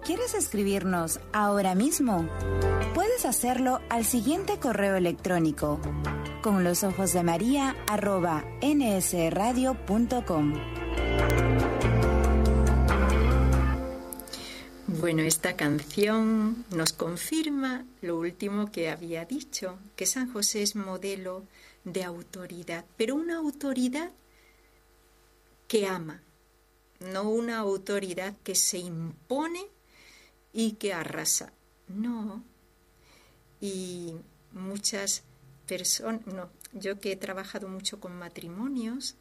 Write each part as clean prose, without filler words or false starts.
¿Quieres escribirnos ahora mismo? Puedes hacerlo al siguiente correo electrónico: conlosojosdemaria@nsradio.com. Bueno, esta canción nos confirma lo último que había dicho, que San José es modelo de autoridad, pero una autoridad que ama, no una autoridad que se impone y que arrasa, no. Y muchas personas, no, yo que he trabajado mucho con matrimonios,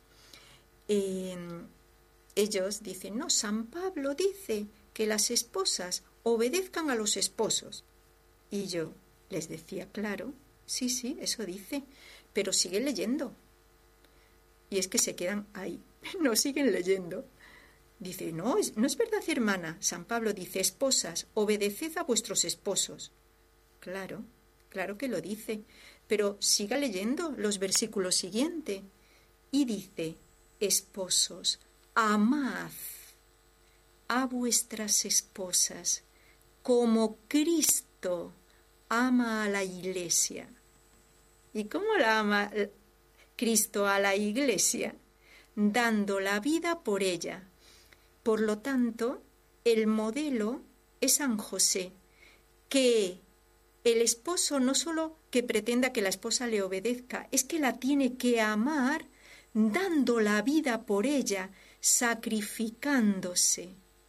ellos dicen, no, San Pablo dice que las esposas obedezcan a los esposos. Y yo les decía, claro, sí, eso dice, pero sigue leyendo. Y es que se quedan ahí, no siguen leyendo. Dice, no es verdad, hermana. San Pablo dice, esposas, obedeced a vuestros esposos. Claro que lo dice, pero siga leyendo los versículos siguientes. Y dice, esposos, amad a vuestras esposas como Cristo ama a la Iglesia. ¿Y cómo la ama Cristo a la Iglesia? Dando la vida por ella. Por lo tanto, el modelo es San José, que el esposo no solo que pretenda que la esposa le obedezca, es que la tiene que amar dando la vida por ella, sacrificándose.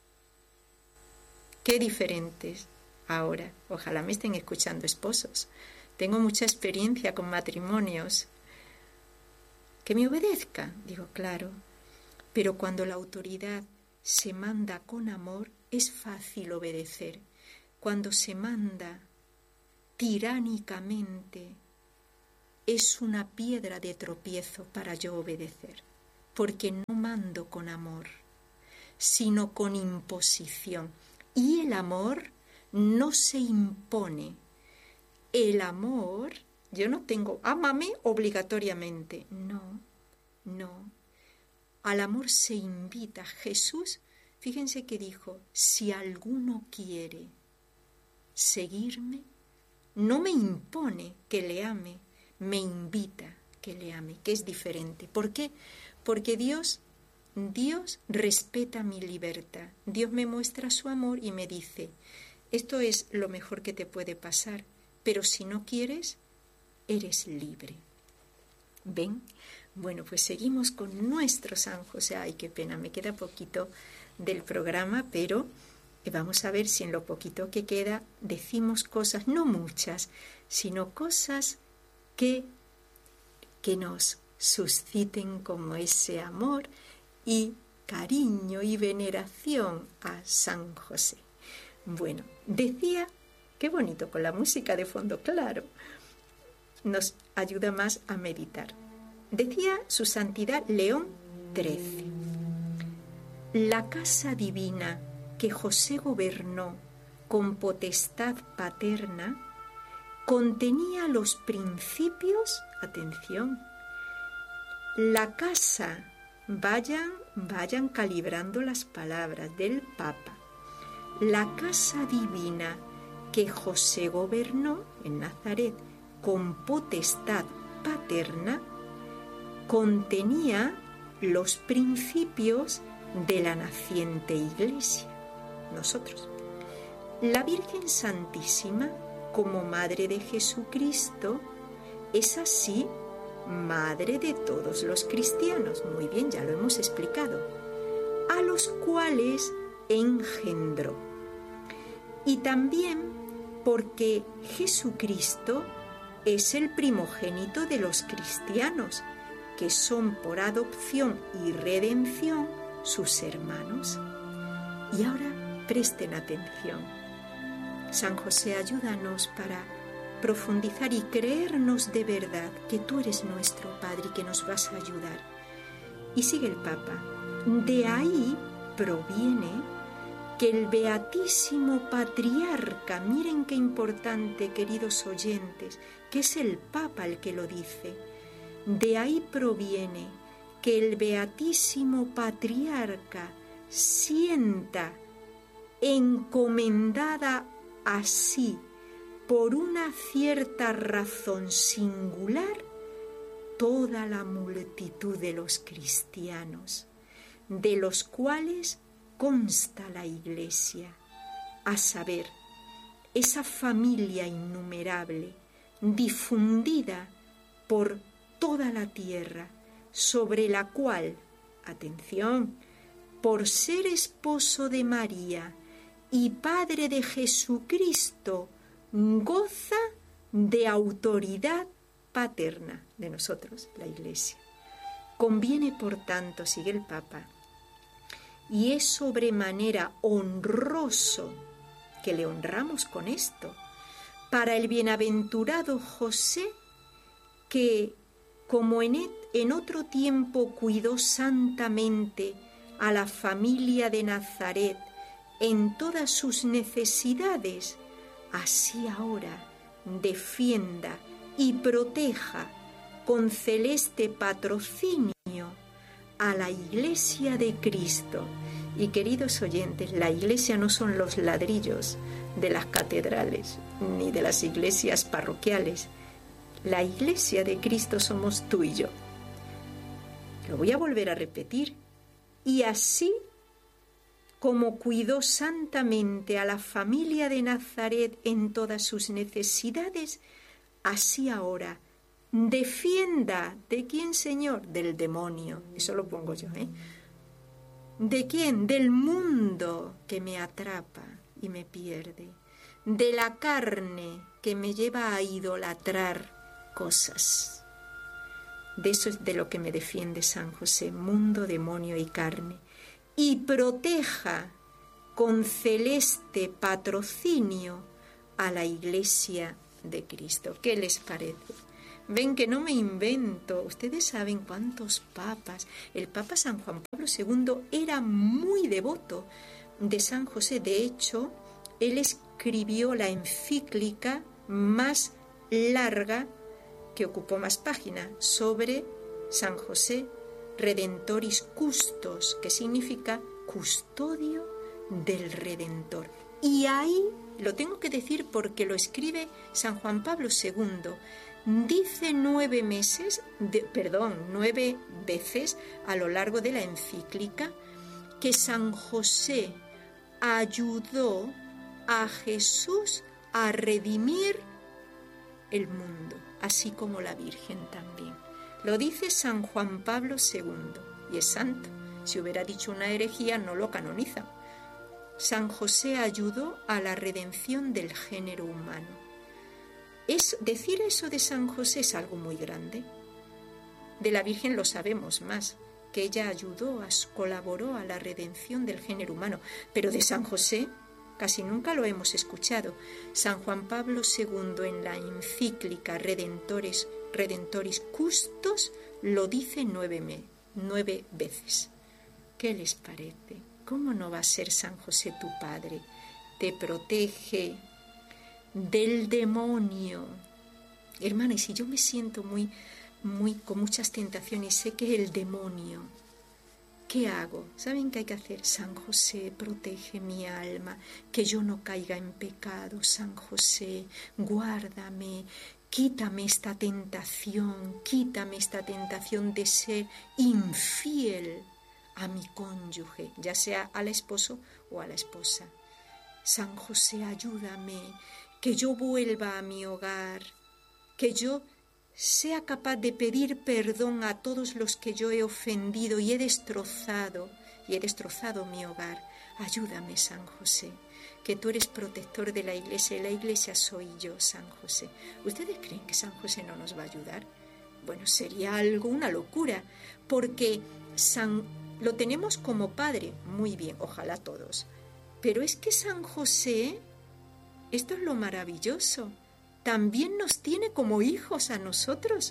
Qué diferentes ahora. Ojalá me estén escuchando esposos. Tengo mucha experiencia con matrimonios. Que me obedezca, digo, claro, pero cuando la autoridad se manda con amor, es fácil obedecer. Cuando se manda tiránicamente, es una piedra de tropiezo para yo obedecer, porque no mando con amor, sino con imposición. Y el amor no se impone. El amor, yo no tengo, ámame obligatoriamente. No. Al amor se invita. Jesús, fíjense que dijo, si alguno quiere seguirme, no me impone que le ame, me invita que le ame, que es diferente. ¿Por qué? Porque Dios respeta mi libertad. Dios me muestra su amor y me dice, esto es lo mejor que te puede pasar, pero si no quieres, eres libre. ¿Ven? Bueno, pues seguimos con nuestro San José. Ay, qué pena, me queda poquito del programa, pero vamos a ver si en lo poquito que queda decimos cosas, no muchas, sino cosas que nos susciten como ese amor y cariño y veneración a San José. Bueno, decía, qué bonito con la música de fondo, claro, nos ayuda más a meditar. Decía su santidad León XIII, la casa divina que José gobernó con potestad paterna contenía los principios, atención, la casa, vayan calibrando las palabras del Papa, la casa divina que José gobernó en Nazaret con potestad paterna contenía los principios de la naciente Iglesia, nosotros. La Virgen Santísima, como Madre de Jesucristo, es así Madre de todos los cristianos. Muy bien, ya lo hemos explicado. A los cuales engendró. Y también porque Jesucristo es el primogénito de los cristianos, que son por adopción y redención sus hermanos. Y ahora presten atención. San José, ayúdanos para profundizar y creernos de verdad que tú eres nuestro Padre y que nos vas a ayudar. Y sigue el Papa. De ahí proviene que el Beatísimo Patriarca, miren qué importante, queridos oyentes, que es el Papa el que lo dice. De ahí proviene que el Beatísimo Patriarca sienta encomendada así por una cierta razón singular, toda la multitud de los cristianos, de los cuales consta la Iglesia, a saber, esa familia innumerable, difundida por toda la tierra, sobre la cual, atención, por ser esposo de María y padre de Jesucristo, goza de autoridad paterna de nosotros, la Iglesia. Conviene, por tanto, sigue el Papa, y es sobremanera honroso que le honramos con esto, para el bienaventurado José, que, como en otro tiempo cuidó santamente a la familia de Nazaret en todas sus necesidades, así ahora defienda y proteja con celeste patrocinio a la Iglesia de Cristo. Y queridos oyentes, la Iglesia no son los ladrillos de las catedrales ni de las iglesias parroquiales. La Iglesia de Cristo somos tú y yo. Lo voy a volver a repetir. Y así como cuidó santamente a la familia de Nazaret en todas sus necesidades, así ahora defienda. ¿De quién, Señor? Del demonio. Eso lo pongo yo, ¿eh? ¿De quién? Del mundo que me atrapa y me pierde. De la carne que me lleva a idolatrar cosas. De eso es de lo que me defiende San José, mundo, demonio y carne. Y proteja con celeste patrocinio a la Iglesia de Cristo. ¿Qué les parece? Ven que no me invento. Ustedes saben cuántos papas. El Papa San Juan Pablo II era muy devoto de San José. De hecho, él escribió la encíclica más larga, que ocupó más páginas, sobre San José, Redentoris Custos, que significa custodio del Redentor. Y ahí, lo tengo que decir porque lo escribe San Juan Pablo II, dice 9 veces a lo largo de la encíclica que San José ayudó a Jesús a redimir el mundo, así como la Virgen también. Lo dice San Juan Pablo II y es santo. Si hubiera dicho una herejía, no lo canonizan. San José ayudó a la redención del género humano. Decir eso de San José es algo muy grande. De la Virgen lo sabemos más, que ella colaboró a la redención del género humano, pero de San José casi nunca lo hemos escuchado. San Juan Pablo II en la encíclica Redentoris Custos lo dice 9 veces. ¿Qué les parece? ¿Cómo no va a ser San José tu padre? Te protege del demonio. Hermana, y si yo me siento muy con muchas tentaciones, sé que es el demonio, ¿qué hago? ¿Saben qué hay que hacer? San José, protege mi alma, que yo no caiga en pecado. San José, guárdame, quítame esta tentación de ser infiel a mi cónyuge, ya sea al esposo o a la esposa. San José, ayúdame, que yo vuelva a mi hogar, que yo sea capaz de pedir perdón a todos los que yo he ofendido y he destrozado mi hogar. Ayúdame, San José, que tú eres protector de la Iglesia y la Iglesia soy yo, San José. ¿Ustedes creen que San José no nos va a ayudar? Bueno, sería una locura, porque lo tenemos como padre, muy bien, ojalá todos. Pero es que San José, esto es lo maravilloso, también nos tiene como hijos a nosotros,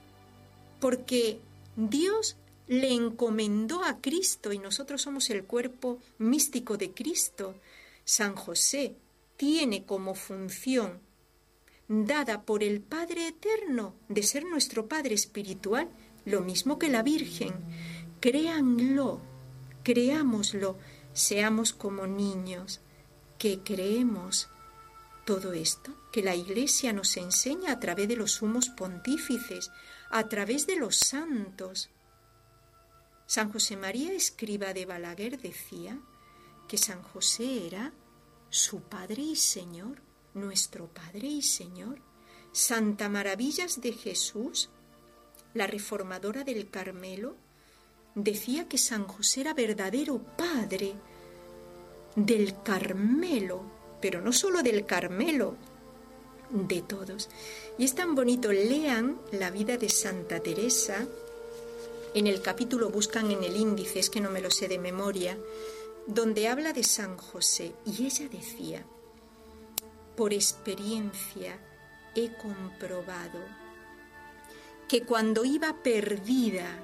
porque Dios le encomendó a Cristo y nosotros somos el cuerpo místico de Cristo. San José tiene como función dada por el Padre Eterno de ser nuestro Padre espiritual, lo mismo que la Virgen. Créanlo, creámoslo, seamos como niños, que creemos todo esto, que la Iglesia nos enseña a través de los sumos pontífices, a través de los santos. San José María Escrivá de Balaguer decía que San José era su Padre y Señor, nuestro Padre y Señor. Santa Maravillas de Jesús, la reformadora del Carmelo, decía que San José era verdadero Padre del Carmelo, pero no solo del Carmelo, de todos. Y es tan bonito, lean la vida de Santa Teresa, en el capítulo, buscan en el índice, es que no me lo sé de memoria, donde habla de San José, y ella decía: por experiencia he comprobado que cuando iba perdida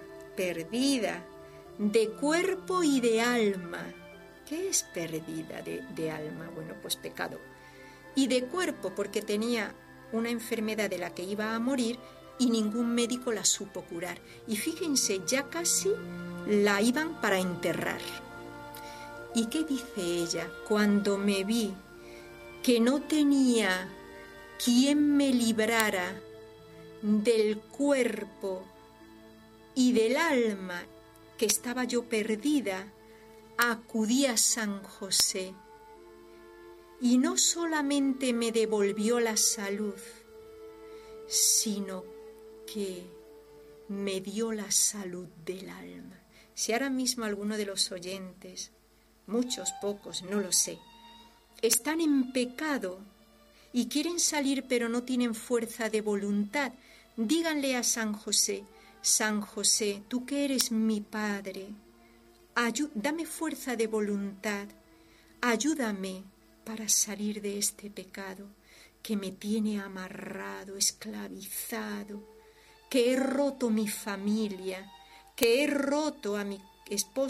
de cuerpo y de alma. ¿Qué es perdida de alma? Bueno, pues pecado. Y de cuerpo, porque tenía una enfermedad de la que iba a morir y ningún médico la supo curar. Y fíjense, ya casi la iban para enterrar. ¿Y qué dice ella? Cuando me vi que no tenía quien me librara del cuerpo y del alma, que estaba yo perdida, acudí a San José, y no solamente me devolvió la salud, sino que me dio la salud del alma. Si ahora mismo alguno de los oyentes, muchos, pocos, no lo sé, están en pecado y quieren salir pero no tienen fuerza de voluntad, díganle a San José: San José, tú que eres mi Padre, dame fuerza de voluntad, ayúdame para salir de este pecado que me tiene amarrado, esclavizado, que he roto mi familia, que he roto a mi esposo